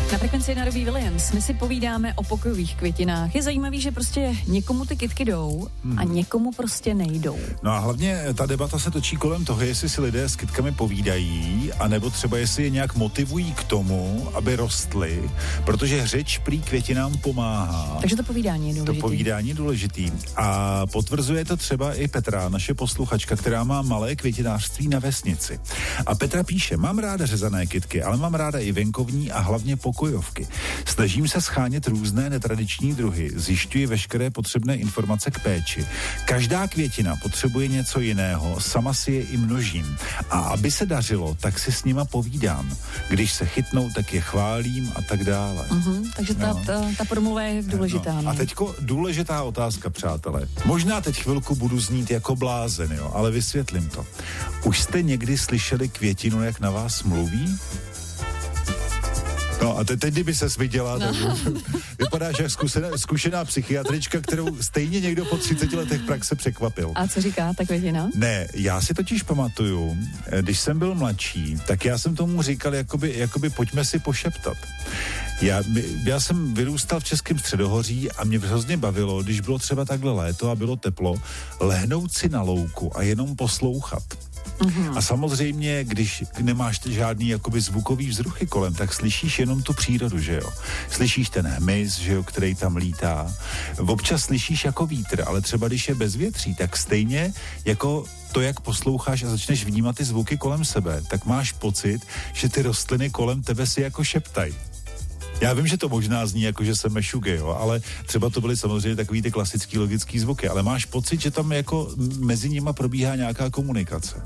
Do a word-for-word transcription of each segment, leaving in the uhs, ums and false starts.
Na frekvenci jedna Robbie Williams my si povídáme o pokojových květinách. Je zajímavý, že prostě někomu ty kytky jdou a někomu prostě nejdou. No a hlavně ta debata se točí kolem toho, jestli si lidé s kytkami povídají, anebo třeba jestli je nějak motivují k tomu, aby rostly, protože řeč prý květinám pomáhá. Takže to povídání je důležitý. To povídání je důležitý. A potvrzuje to třeba i Petra, naše posluchačka, která má malé květinářství na vesnici. A Petra píše, mám ráda řezané kytky, ale mám ráda i venkovní a hlavně pokojovky. Snažím se schánět různé netradiční druhy, zjišťuji veškeré potřebné informace k péči. Každá květina potřebuje něco jiného, sama si je i množím. A aby se dařilo, tak si s nima povídám. Když se chytnou, tak je chválím a tak dále. Uh-huh, takže ta, no. ta, ta promluva je důležitá. No. A teďko důležitá otázka, přátelé. Možná teď chvilku budu znít jako blázen, jo, ale vysvětlím to. Už jste někdy slyšeli květinu, jak na vás mluví? No a te, teď, kdyby ses viděla, no. tak vypadáš jak zkušená, zkušená psychiatrička, kterou stejně někdo po třiceti letech praxe překvapil. A co říká ta květina? Ne, já si totiž pamatuju, když jsem byl mladší, tak já jsem tomu říkal, jakoby, jakoby pojďme si pošeptat. Já, já jsem vyrůstal v Českém Středohoří a mě hrozně bavilo, když bylo třeba takhle léto a bylo teplo, lehnout si na louku a jenom poslouchat. Mm-hmm. A samozřejmě, když nemáš žádný jakoby zvukový vzruchy kolem, tak slyšíš jenom tu přírodu, že jo. Slyšíš ten hmyz, že jo, který tam lítá. Občas slyšíš jako vítr, ale třeba když je bezvětří, tak stejně jako to, jak posloucháš a začneš vnímat ty zvuky kolem sebe, tak máš pocit, že ty rostliny kolem tebe si jako šeptají. Já vím, že to možná zní jako, že jsem mešuge, jo, ale třeba to byly samozřejmě takový ty klasický logický zvuky, ale máš pocit, že tam jako mezi nima probíhá nějaká komunikace.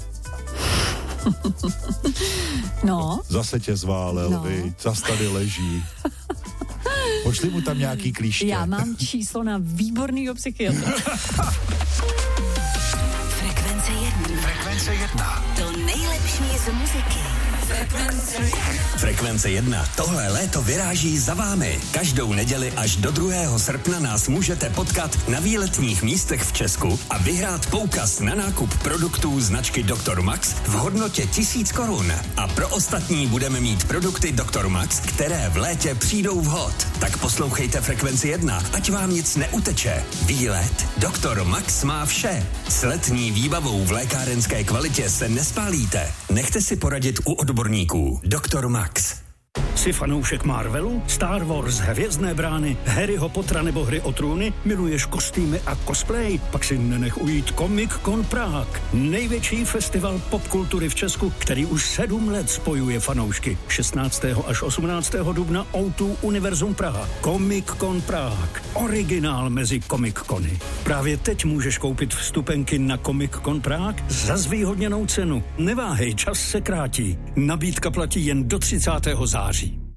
No. Zase tě zválel, no. Vy, zas tady leží. Pošli mu tam nějaký klíště. Já mám číslo na výbornýho psychiatra. Frekvence jedna. Frekvence jedna. To nejlepší z muziky. Frekvence jedna. Frekvence jedna. Tohle léto vyráží za vámi. Každou neděli až do druhého srpna nás můžete potkat na výletních místech v Česku a vyhrát poukaz na nákup produktů značky doktor Max v hodnotě tisíc korun. A pro ostatní budeme mít produkty doktor Max, které v létě přijdou vhod. Tak poslouchejte Frekvenci jedna, ať vám nic neuteče. Výlet doktor Max má vše. S letní výbavou v lékárenské kvalitě se nespálíte. Nechte si poradit u odborníků. doktor Max. Jsi fanoušek Marvelu, Star Wars, Hvězdné brány, Harryho Pottera nebo Hry o trůny? Miluješ kostýmy a cosplay? Pak si nenech ujít Comic Con Prague. Největší festival popkultury v Česku, který už sedm let spojuje fanoušky. šestnáctého až osmnáctého dubna ó dva Univerzum Praha. Comic Con Prague. Originál mezi Comic Cony. Právě teď můžeš koupit vstupenky na Comic Con Prague za zvýhodněnou cenu. Neváhej, čas se krátí. Nabídka platí jen do třicátého září.